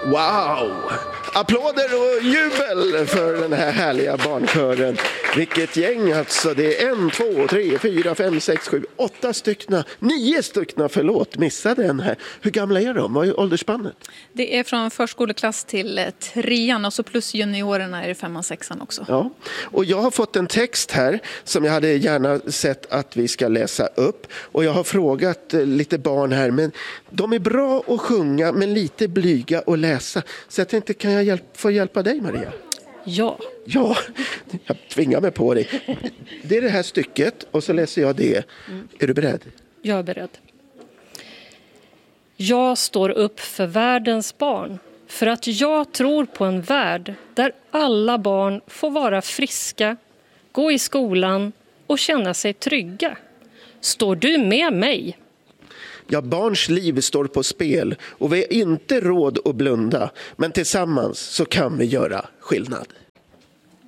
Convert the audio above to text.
Wow! Applåder och jubel för den här härliga barnkören. Vilket gäng alltså. Det är 1, 2, 3, 4, 5, 6, 7, 8 stycken. 9 stycken, förlåt, missade en här. Hur gamla är de? Vad är åldersspannet? Det är från förskoleklass till 3:an och så plus juniorerna är det 5:an, 6:an också. Ja, och jag har fått en text här som jag hade gärna sett att vi ska läsa upp. Och jag har frågat lite barn här, men de är bra att sjunga men lite blyga att läsa. Så jag tänkte, kan jag få hjälpa dig, Maria? Ja. Ja, jag tvingar mig på dig. Det är det här stycket och så läser jag det. Är du beredd? Jag är beredd. Jag står upp för världens barn. För att jag tror på en värld där alla barn får vara friska, gå i skolan och känna sig trygga. Står du med mig? Ja, barns liv står på spel och vi har inte råd att blunda. Men tillsammans så kan vi göra skillnad.